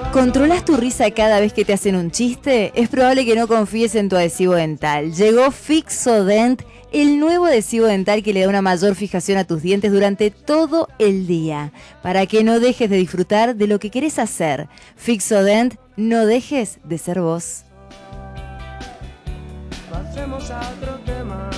¿Controlas tu risa cada vez que te hacen un chiste? Es probable que no confíes en tu adhesivo dental. Llegó Fixodent, el nuevo adhesivo dental que le da una mayor fijación a tus dientes durante todo el día, para que no dejes de disfrutar de lo que querés hacer. Fixodent, no dejes de ser vos. Pasemos a otro tema.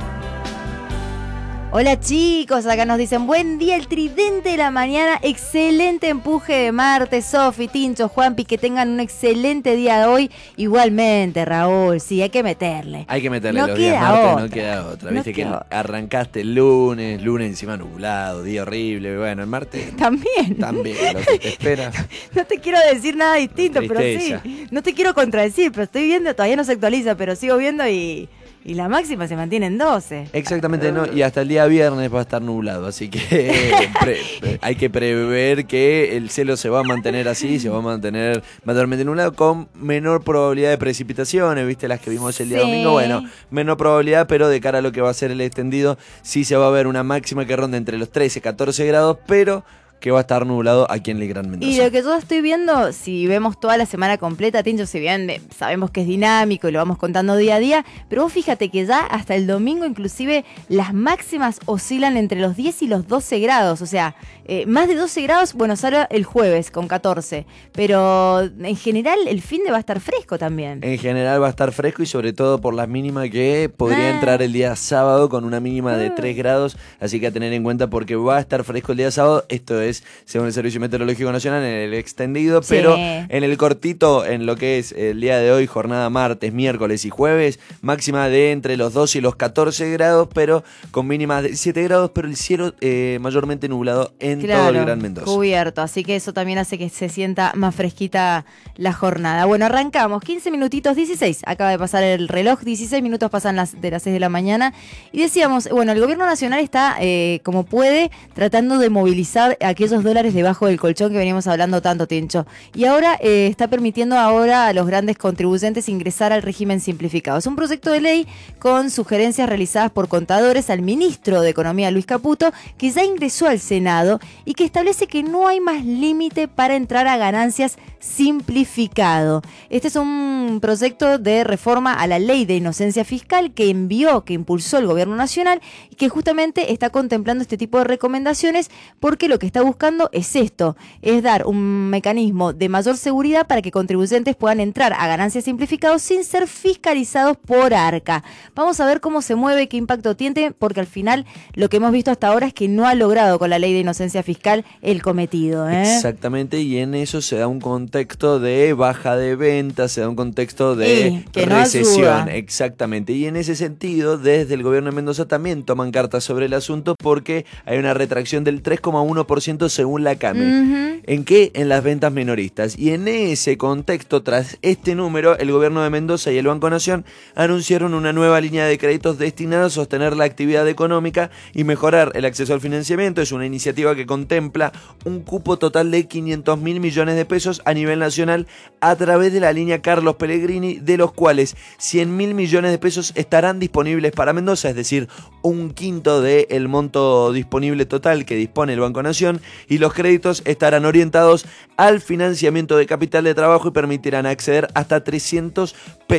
Hola chicos, acá nos dicen buen día, el tridente de la mañana, excelente empuje de martes, Sofi, Tincho, Juanpi, que tengan un excelente día hoy. Igualmente, Raúl, sí, hay que meterle. Hay que meterle, no los días martes otra. no queda otra. No Viste que queda... arrancaste el lunes encima nublado, día horrible, bueno, el martes... También, lo que te espera. No te quiero decir nada distinto, pero sí, no te quiero contradecir, pero estoy viendo, todavía no se actualiza, pero sigo viendo y la máxima se mantiene en 12. Exactamente, no, y hasta el día viernes va a estar nublado, así que hay que prever que el cielo se va a mantener así, se va a mantener mayormente nublado con menor probabilidad de precipitaciones, viste las que vimos el día domingo, bueno, menor probabilidad, pero de cara a lo que va a ser el extendido, sí se va a ver una máxima que ronda entre los 13 y 14 grados, pero que va a estar nublado aquí en el Gran Mendoza. Y lo que yo estoy viendo, si vemos toda la semana completa, Tincho, si bien sabemos que es dinámico y lo vamos contando día a día, pero vos fíjate que ya hasta el domingo inclusive las máximas oscilan entre los 10 y los 12 grados, o sea, más de 12 grados, bueno, sale el jueves con 14, pero en general el fin de va a estar fresco también. En general va a estar fresco y sobre todo por las mínimas que podría entrar el día sábado con una mínima de 3 grados, así que a tener en cuenta porque va a estar fresco el día sábado, esto es según el Servicio Meteorológico Nacional en el extendido, pero en el cortito, en lo que es el día de hoy, jornada martes, miércoles y jueves, máxima de entre los 12 y los 14 grados, pero con mínimas de 7 grados, pero el cielo mayormente nublado en todo el Gran Mendoza. Cubierto, así que eso también hace que se sienta más fresquita la jornada. Bueno, arrancamos, 15 minutitos, 16, acaba de pasar el reloj, 16 minutos pasan de las 6 de la mañana, y decíamos, bueno, el gobierno nacional está, como puede, tratando de movilizar aquellos dólares debajo del colchón que veníamos hablando tanto, Tincho. Y ahora está permitiendo a los grandes contribuyentes ingresar al régimen simplificado. Es un proyecto de ley con sugerencias realizadas por contadores al ministro de Economía, Luis Caputo, que ya ingresó al Senado y que establece que no hay más límite para entrar a ganancias simplificado. Este es un proyecto de reforma a la ley de inocencia fiscal que impulsó el gobierno nacional y que justamente está contemplando este tipo de recomendaciones porque lo que está buscando es esto, es dar un mecanismo de mayor seguridad para que contribuyentes puedan entrar a ganancias simplificados sin ser fiscalizados por ARCA. Vamos a ver cómo se mueve, qué impacto tiene, porque al final lo que hemos visto hasta ahora es que no ha logrado con la ley de inocencia fiscal el cometido. Exactamente, y en eso se da un contexto de baja de ventas, se da un contexto de recesión. No, exactamente, y en ese sentido, desde el gobierno de Mendoza también toman cartas sobre el asunto porque hay una retracción del 3,1% según la CAME. ¿En qué? En las ventas minoristas. Y en ese contexto, tras este número, el gobierno de Mendoza y el Banco Nación anunciaron una nueva línea de créditos destinada a sostener la actividad económica y mejorar el acceso al financiamiento. Es una iniciativa que contempla un cupo total de 500.000 millones de pesos a nivel nacional a través de la línea Carlos Pellegrini, de los cuales 100.000 millones de pesos estarán disponibles para Mendoza, es decir, un quinto del monto disponible total que dispone el Banco Nación, y los créditos estarán orientados al financiamiento de capital de trabajo y permitirán acceder hasta 300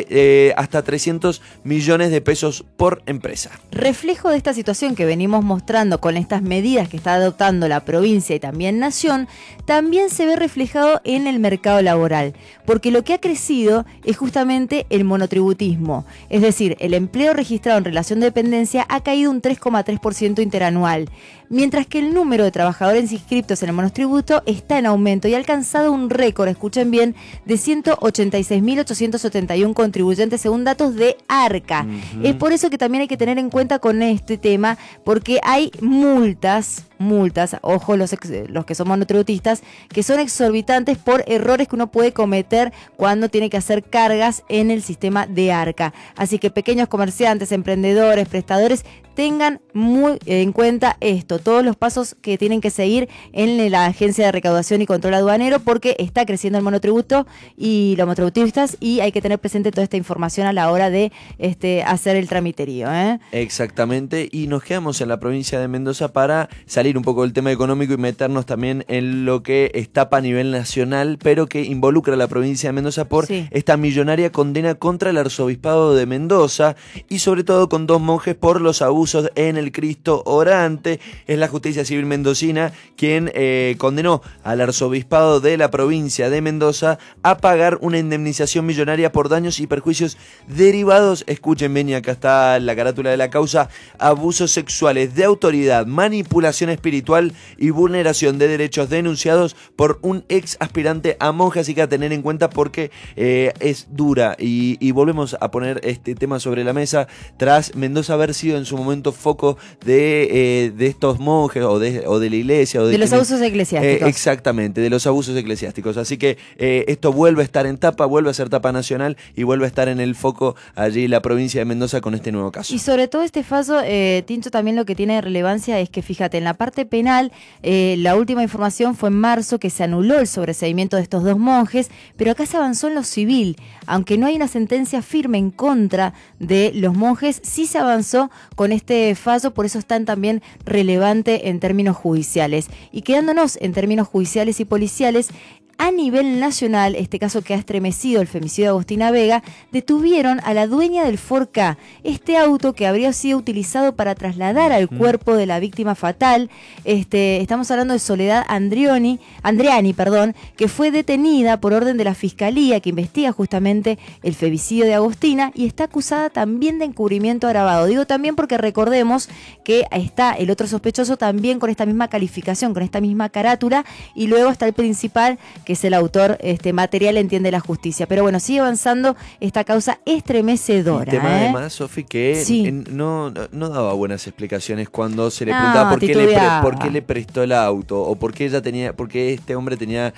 millones de pesos por empresa. Reflejo de esta situación que venimos mostrando con estas medidas que está adoptando la provincia y también Nación, también se ve reflejado en el mercado laboral, porque lo que ha crecido es justamente el monotributismo, es decir, el empleo registrado en relación de dependencia ha caído un 3,3% interanual, mientras que el número de trabajadores inscriptos en el monotributo está en aumento y ha alcanzado un récord, escuchen bien, de 186.871 contribuyentes según datos de ARCA. Es por eso que también hay que tener en cuenta con este tema, porque hay multas, ojo los que son monotributistas, que son exorbitantes por errores que uno puede cometer cuando tiene que hacer cargas en el sistema de ARCA. Así que pequeños comerciantes, emprendedores, prestadores, tengan muy en cuenta esto, todos los pasos que tienen que seguir en la Agencia de Recaudación y Control Aduanero, porque está creciendo el monotributo y los monotributistas, y hay que tener presente toda esta información a la hora de hacer el tramiterío. Exactamente, y nos quedamos en la provincia de Mendoza para salir un poco del tema económico y meternos también en lo que estapa a nivel nacional, pero que involucra a la provincia de Mendoza por esta millonaria condena contra el arzobispado de Mendoza, y sobre todo con 2 monjes por los abusos en el Cristo Orante. Es la justicia civil mendocina quien condenó al arzobispado de la provincia de Mendoza a pagar una indemnización millonaria por daños y perjuicios derivados, escuchen bien, y acá está la carátula de la causa: abusos sexuales de autoridad, manipulación espiritual y vulneración de derechos denunciados por un ex aspirante a monja. Así que a tener en cuenta porque es dura, y volvemos a poner este tema sobre la mesa tras Mendoza haber sido en su momento foco de estos monjes o de la iglesia o de los abusos eclesiásticos. Exactamente, de los abusos eclesiásticos. Así que esto vuelve a estar en tapa, vuelve a ser tapa nacional y vuelve a estar en el foco allí la provincia de Mendoza con este nuevo caso. Y sobre todo este caso, Tincho, también lo que tiene relevancia es que, fíjate, en la parte penal, la última información fue en marzo, que se anuló el sobreseimiento de estos 2 monjes, pero acá se avanzó en lo civil. Aunque no hay una sentencia firme en contra de los monjes, sí se avanzó con este fallo, por eso es tan también relevante en términos judiciales. Y quedándonos en términos judiciales y policiales, a nivel nacional, este caso que ha estremecido el femicidio de Agostina Vega, detuvieron a la dueña del Ford Ka, este auto que habría sido utilizado para trasladar al cuerpo de la víctima fatal. Estamos hablando de Soledad Andreani, que fue detenida por orden de la Fiscalía que investiga justamente el femicidio de Agostina, y está acusada también de encubrimiento agravado. Digo también porque recordemos que está el otro sospechoso también con esta misma calificación, con esta misma carátula, y luego está el principal, que es el autor material, entiende la justicia. Pero bueno, sigue avanzando esta causa estremecedora. El tema además, Sofi, que no daba buenas explicaciones cuando se le preguntaba por qué le prestó el auto, o por qué este hombre tenía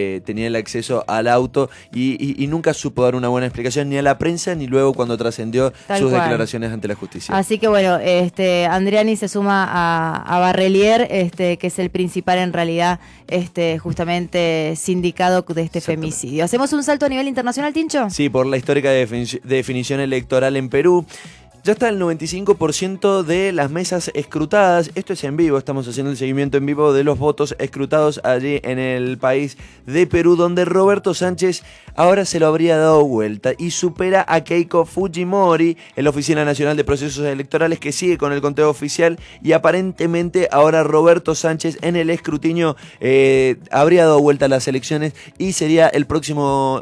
el acceso al auto, y nunca supo dar una buena explicación ni a la prensa ni luego cuando trascendió sus declaraciones ante la justicia. Así que bueno, Andreani se suma a Barrelier, que es el principal en realidad, justamente sindicado de este femicidio. ¿Hacemos un salto a nivel internacional, Tincho? Sí, por la histórica definición electoral en Perú. Ya está el 95% de las mesas escrutadas. Esto es en vivo, estamos haciendo el seguimiento en vivo de los votos escrutados allí en el país de Perú, donde Roberto Sánchez ahora se lo habría dado vuelta y supera a Keiko Fujimori en la Oficina Nacional de Procesos Electorales, que sigue con el conteo oficial, y aparentemente ahora Roberto Sánchez en el escrutinio habría dado vuelta a las elecciones y sería el próximo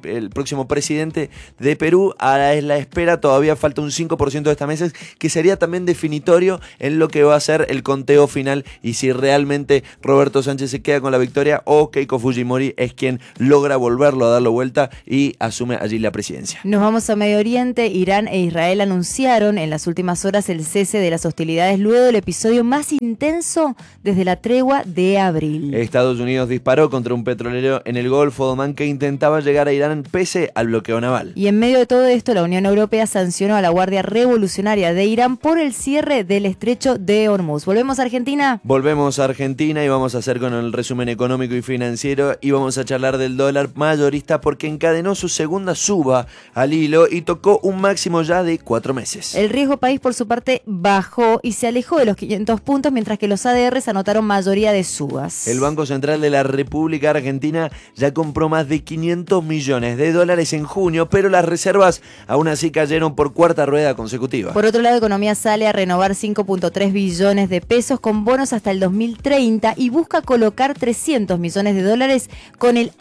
presidente de Perú. Ahora es la espera, todavía falta un 5% de estas mesas, que sería también definitorio en lo que va a ser el conteo final y si realmente Roberto Sánchez se queda con la victoria o Keiko Fujimori es quien logra volverlo a darlo vuelta y asume allí la presidencia. Nos vamos a Medio Oriente. Irán e Israel anunciaron en las últimas horas el cese de las hostilidades luego del episodio más intenso desde la tregua de abril. Estados Unidos disparó contra un petrolero en el Golfo de Omán que intentaba llegar a Irán pese al bloqueo naval. Y en medio de todo esto, la Unión Europea sancionó a la Guardia Revolucionaria de Irán por el cierre del estrecho de Hormuz. ¿Volvemos a Argentina? Volvemos a Argentina y vamos a hacer con el resumen económico y financiero, y vamos a charlar del dólar mayorista porque encadenó su segunda suba al hilo y tocó un máximo ya de 4 meses. El riesgo país por su parte bajó y se alejó de los 500 puntos, mientras que los ADRs anotaron mayoría de subas. El Banco Central de la República Argentina ya compró más de 500 millones de dólares en junio, pero las reservas aún así cayeron por cuarta rueda consecutiva. Por otro lado, Economía sale a renovar 5.3 billones de pesos con bonos hasta el 2030 y busca colocar 300 millones de dólares con el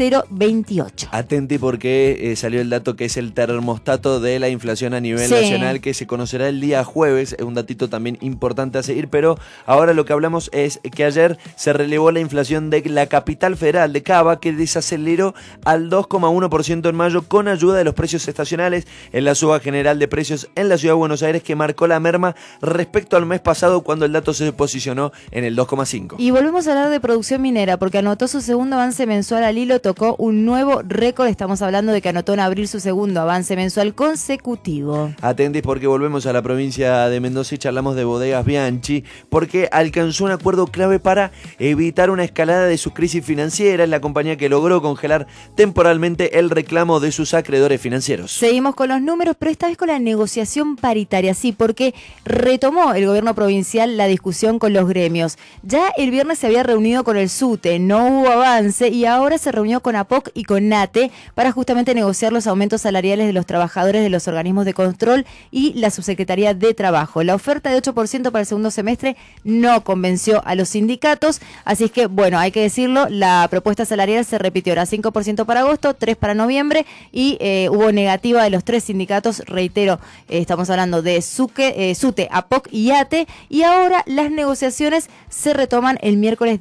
A028. Atenti porque salió el dato que es el termostato de la inflación a nivel nacional, que se conocerá el día jueves. Es un datito también importante a seguir, pero ahora lo que hablamos es que ayer se relevó la inflación de la capital federal de Cava, que desaceleró al 2,1% en mayo con ayuda de los precios estacionales. En la suba general de precios en la ciudad de Buenos Aires que marcó la merma respecto al mes pasado cuando el dato se posicionó en el 2,5. Y volvemos a hablar de producción minera porque anotó su segundo avance mensual al hilo, tocó un nuevo récord. Estamos hablando de que anotó en abril su segundo avance mensual consecutivo. Atentis porque volvemos a la provincia de Mendoza y charlamos de Bodegas Bianchi porque alcanzó un acuerdo clave para evitar una escalada de su crisis financiera. Es la compañía que logró congelar temporalmente el reclamo de sus acreedores financieros. Seguimos con los números, pero esta vez con la negociación paritaria, sí, porque retomó el gobierno provincial la discusión con los gremios. Ya el viernes se había reunido con el SUTE, no hubo avance y ahora se reunió con APOC y con NATE para justamente negociar los aumentos salariales de los trabajadores de los organismos de control y la Subsecretaría de Trabajo. La oferta de 8% para el segundo semestre no convenció a los sindicatos, así es que, bueno, hay que decirlo, la propuesta salarial se repitió, era 5% para agosto, 3% para noviembre y hubo negativa de los 3 sindicatos, reitero, estamos hablando de SUTE, APOC y ATE, y ahora las negociaciones se retoman el miércoles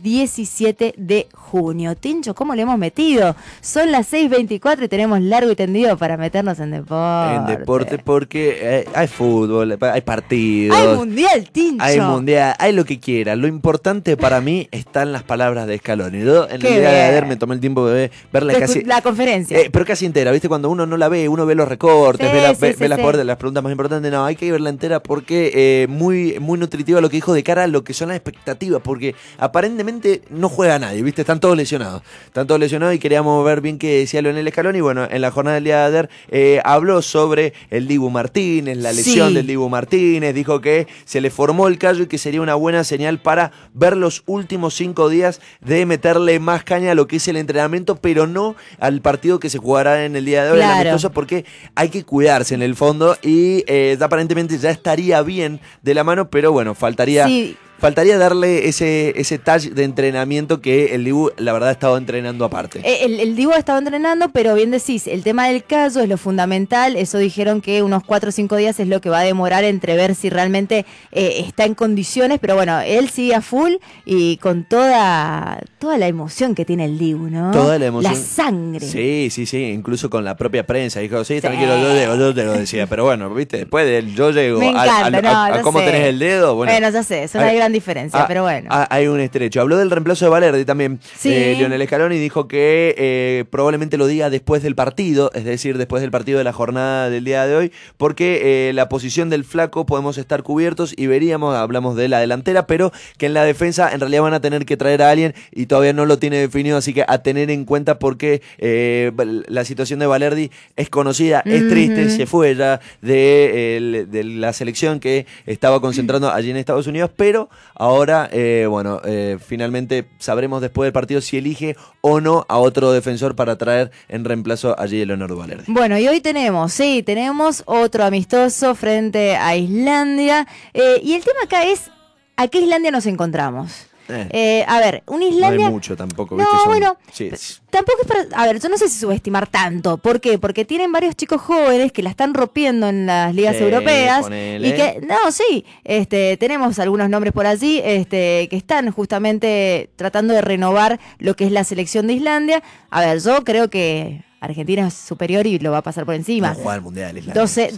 17 de junio. Tincho, ¿cómo le hemos metido? Son las 6:24 y tenemos largo y tendido para meternos en deporte. En deporte porque hay fútbol, hay partidos. Hay mundial, Tincho. Hay mundial, hay lo que quiera. Lo importante para mí están las palabras de Scaloni. Yo en el día de ayer me tomé el tiempo de verla casi... La conferencia. Pero casi entera, ¿viste? Cuando uno no la ve, uno ve los recortes, ve las preguntas más importantes. No, hay que verla entera porque muy, muy nutritiva lo que dijo de cara a lo que son las expectativas, porque aparentemente no juega nadie, ¿viste? Están todos lesionados y queríamos ver bien qué decía Lionel Scaloni. Bueno, en la jornada del día de ayer habló sobre el Dibu Martínez, la lesión del Dibu Martínez, dijo que se le formó el callo y que sería una buena señal para ver los últimos 5 días de meterle más caña a lo que es el entrenamiento, pero no al partido que se jugará en el día de hoy, claro, el amistoso, porque hay que cuidarse en el fondo y aparentemente ya estaría bien de la mano, pero bueno, faltaría darle ese touch de entrenamiento que el Dibu, la verdad, ha estado entrenando aparte. El Dibu ha estado entrenando, pero bien decís, el tema del callo es lo fundamental. Eso dijeron que unos 4 o 5 días es lo que va a demorar entre ver si realmente está en condiciones. Pero bueno, él sigue a full y con toda la emoción que tiene el Dibu, ¿no? Toda la emoción. La sangre. Sí, incluso con la propia prensa. Dijo, sí, tranquilo, yo te lo decía. Pero bueno, viste, después del yo llego Me encanta, a cómo tenés el dedo. Bueno, ya sé, es una gran diferencia, pero bueno. Hay un estrecho. Habló del reemplazo de Valerdi también. Lionel Scaloni dijo que probablemente lo diga después del partido, es decir, después del partido de la jornada del día de hoy, porque la posición del flaco podemos estar cubiertos y hablamos de la delantera, pero que en la defensa en realidad van a tener que traer a alguien y todavía no lo tiene definido, así que a tener en cuenta porque la situación de Valerdi es conocida, es triste, se fue ya de la selección que estaba concentrando allí en Estados Unidos, pero ahora, finalmente sabremos después del partido si elige o no a otro defensor para traer en reemplazo a J. Leonardo Valerdi. Bueno, y hoy tenemos otro amistoso frente a Islandia. Y el tema acá es, ¿a qué Islandia nos encontramos? A ver, una Islandia... No hay mucho tampoco, ¿viste? Tampoco es para... A ver, yo no sé si subestimar tanto. ¿Por qué? Porque tienen varios chicos jóvenes que la están rompiendo en las ligas europeas. Ponele. Y que... tenemos algunos nombres por allí que están justamente tratando de renovar lo que es la selección de Islandia. A ver, yo creo que Argentina es superior y lo va a pasar por encima. No juega al Mundial Islandia.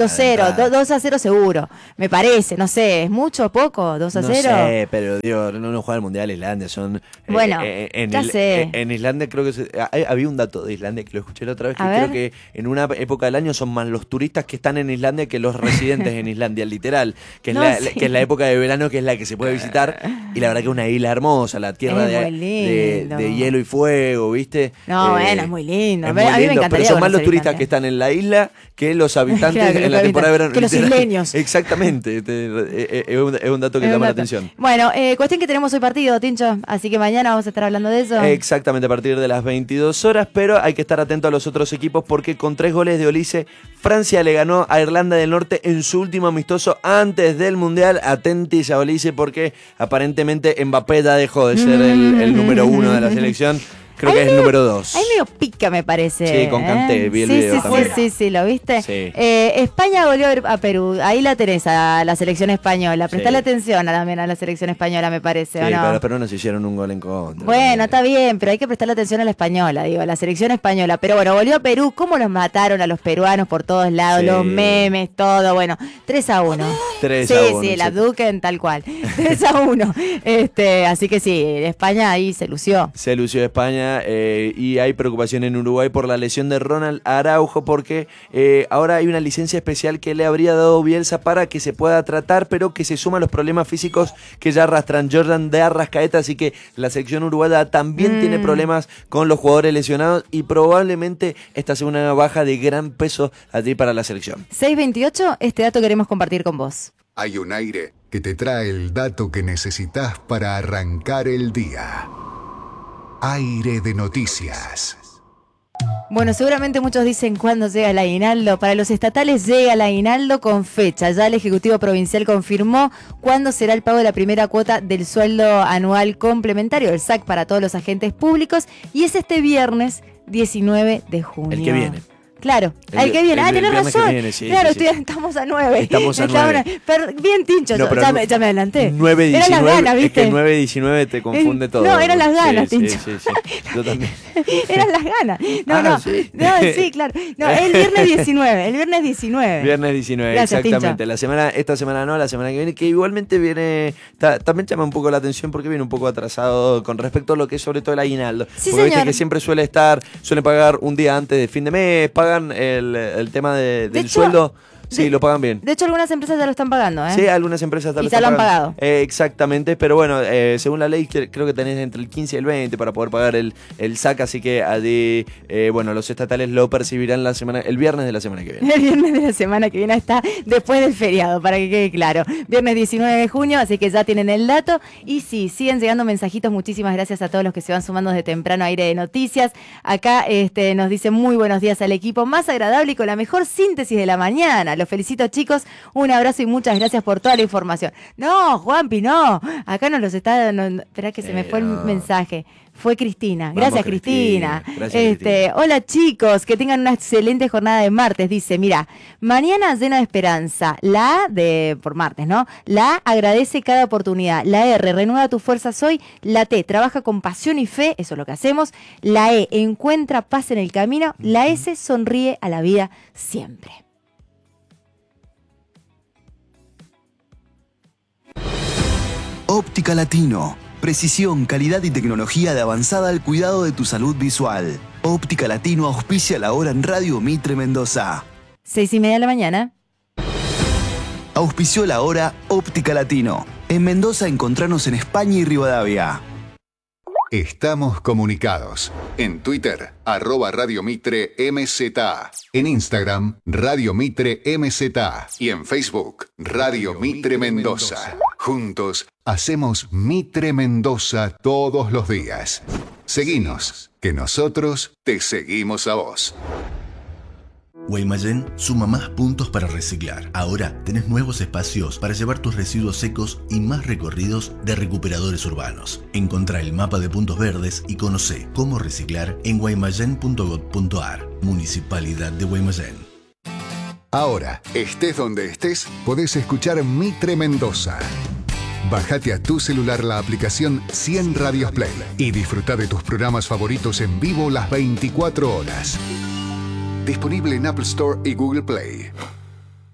2-0 seguro. Me parece, no sé, ¿es mucho o poco? 2-0. No sé, pero digo, no juega al Mundial Islandia. Son, bueno, sé. En Islandia creo que había un dato de Islandia que lo escuché la otra vez, que creo que en una época del año son más los turistas que están en Islandia que los residentes en Islandia, literal. Que es la época de verano, que es la que se puede visitar. Y la verdad que es una isla hermosa, la tierra de hielo y fuego, ¿viste? Es muy lindo. Pero son más los turistas que están en la isla que los habitantes en la temporada de verano. Que los isleños. Exactamente. Es un dato que llama la atención. Bueno, cuestión que tenemos hoy partido, Tincho. Así que mañana vamos a estar hablando de eso. Exactamente, a partir de las 22 horas. Pero hay que estar atento a los otros equipos porque con 3 goles de Olise, Francia le ganó a Irlanda del Norte en su último amistoso antes del Mundial. Atentis a Olise porque aparentemente Mbappé ya dejó de ser el número 1 de la selección. Creo que es el número 2. A mí medio pica, me parece. Sí, con Kanté, vi el video también. Sí, ¿lo viste? Sí. España goleó a Perú. Ahí la tenés, a la selección española. Prestale atención también a la selección española, me parece, ¿o no? Pero los peruanos hicieron un gol en contra. Bueno, está bien, pero hay que prestarle atención a la española, digo, a la selección española. Pero bueno, volvió a Perú. ¿Cómo los mataron a los peruanos por todos lados? Los memes, todo. Bueno, 3-1. 3-1. Sí, la Duquen tal cual. 3-1. Así que sí, España ahí se lució. Se lució España y hay preocupación en Uruguay por la lesión de Ronald Araujo porque ahora hay una licencia especial que le habría dado Bielsa para que se pueda tratar, pero que se suman los problemas físicos que ya arrastran Jordan de Arrascaeta, así que la selección uruguaya también tiene problemas con los jugadores lesionados y probablemente esta sea una baja de gran peso allí para la selección. 6:28, este dato queremos compartir con vos. Hay un aire que te trae el dato que necesitas para arrancar el día. Aire de noticias. Bueno, seguramente muchos dicen cuándo llega el aguinaldo. Para los estatales llega el aguinaldo con fecha. Ya el Ejecutivo Provincial confirmó cuándo será el pago de la primera cuota del sueldo anual complementario, el SAC, para todos los agentes públicos. Y es este viernes 19 de junio. El que viene. Claro, el que viene. Tenés razón. Viene, sí, claro, sí. Estamos a 9. Estamos a 9. Bien, Tincho, no, ya me adelanté. 9-19, eran las ganas, ¿viste? Es que 9-19 te confunde todo. No, eran las ganas, Tincho. Sí. Yo también. Eran las ganas. Sí, claro. No, el viernes 19. Viernes 19, Gracias, exactamente. Tincho. Esta semana no, la semana que viene, que igualmente viene, también llama un poco la atención porque viene un poco atrasado con respecto a lo que es sobre todo el aguinaldo. Sí, porque señor. viste que siempre suelen pagar un día antes de fin de mes, pagan el tema del sueldo. Sí, lo pagan bien. De hecho, algunas empresas ya lo están pagando, ¿eh? Sí, algunas empresas ya lo han pagado. Exactamente, pero bueno, según la ley creo que tenés entre el 15 y el 20 para poder pagar el SAC, así que allí, los estatales lo percibirán el viernes de la semana que viene. El viernes de la semana que viene está después del feriado, para que quede claro. Viernes 19 de junio, así que ya tienen el dato. Y sí, siguen llegando mensajitos. Muchísimas gracias a todos los que se van sumando desde temprano a Aire de Noticias. Acá nos dice muy buenos días al equipo más agradable y con la mejor síntesis de la mañana. Los felicito, chicos. Un abrazo y muchas gracias por toda la información. No, Juanpi, no. Acá nos los está... Esperá que se me fue el mensaje. Fue Cristina. Gracias, Cristina. Cristina. Hola, chicos. Que tengan una excelente jornada de martes. Dice, mira, mañana llena de esperanza. La A por martes, ¿no? La A agradece cada oportunidad. La R, renueva tus fuerzas hoy. La T, trabaja con pasión y fe. Eso es lo que hacemos. La E, encuentra paz en el camino. La S, sonríe a la vida siempre. Óptica Latino. Precisión, calidad y tecnología de avanzada al cuidado de tu salud visual. Óptica Latino auspicia la hora en Radio Mitre Mendoza. 6:30 de la mañana. Auspició la hora Óptica Latino. En Mendoza encontranos en España y Rivadavia. Estamos comunicados. En Twitter, @Radio Mitre MZA. En Instagram, Radio Mitre MZA. Y en Facebook, Radio Mitre Mendoza. Juntos, hacemos Mitre Mendoza todos los días. Seguinos, que nosotros te seguimos a vos. Guaymallén suma más puntos para reciclar. Ahora tenés nuevos espacios para llevar tus residuos secos y más recorridos de recuperadores urbanos. Encontrá el mapa de puntos verdes y conocé cómo reciclar en guaymallén.gov.ar. Municipalidad de Guaymallén. Ahora, estés donde estés, podés escuchar Mitre Mendoza. Bájate a tu celular la aplicación 100 Radios Play y disfruta de tus programas favoritos en vivo las 24 horas. Disponible en Apple Store y Google Play.